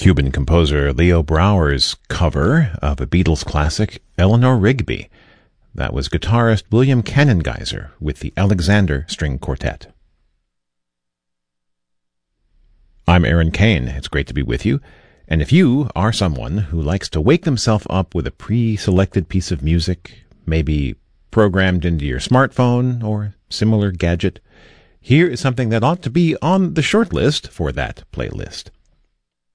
Cuban composer Leo Brouwer's cover of a Beatles classic, Eleanor Rigby. That was guitarist William Cannongeiser with the Alexander String Quartet. I'm Aaron Kane. It's great to be with you. And if you are someone who likes to wake themselves up with a pre-selected piece of music, maybe programmed into your smartphone or similar gadget, here is something that ought to be on the short list for that playlist.